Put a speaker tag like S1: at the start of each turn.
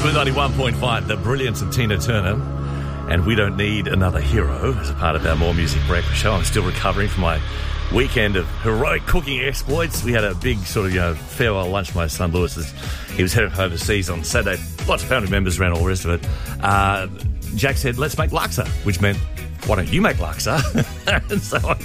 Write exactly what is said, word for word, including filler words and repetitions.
S1: Smooth ninety-one point five, the brilliance of Tina Turner. And we don't need another hero as a part of our More Music Breakfast show. I'm still recovering from my weekend of heroic cooking exploits. We had a big sort of, you know, farewell lunch for my son Lewis. He was headed overseas on Saturday. Lots of family members around, all the rest of it. Uh, Jack said, let's make laksa, which meant, why don't you make laksa? And so I